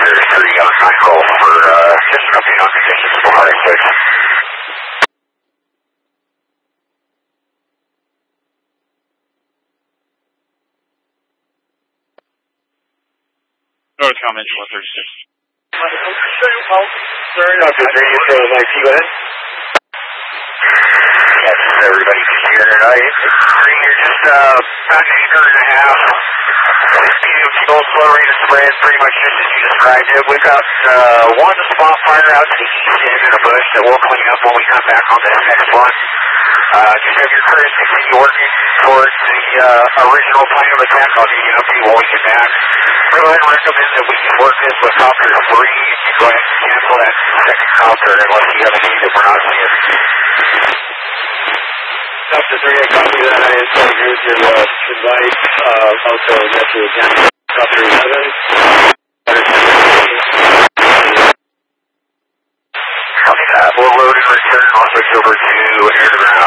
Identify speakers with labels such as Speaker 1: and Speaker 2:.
Speaker 1: Cruiser 3 on high roll for just an update on conditions for High 6.
Speaker 2: North Common 136.
Speaker 1: Sorry, Dr. 3, you say like you in? Yes, everybody can hear tonight. You're just about an acre and a half. Medium slow rate of spread, pretty much just as you described it. We've got one spot fire out to the east end in a bush that we'll clean up when we come back on this next one. Just have your crews continue working towards the original plan of attack. I'll give you an update when we get back. Go ahead and recommend that we can work this with copter 3. Go ahead and cancel that second copter unless you have a need that we're not seeing. Copter 3, I copy that. I installed yours to invite also natural attack. Copter 11. Copy that. We'll load and return. I'll switch over to air to ground.